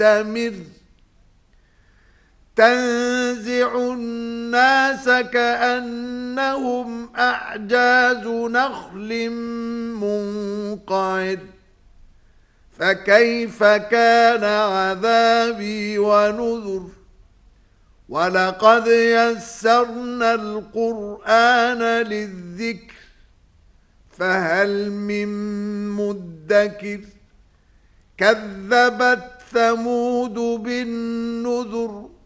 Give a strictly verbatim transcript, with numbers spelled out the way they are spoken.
مستمر تنزع الناس كأنهم أعجاز نخل منقعر فكيف كان عذابي ونذر ولقد يسرنا القرآن للذكر فهل من مدكر كذبت ثمود بالنذر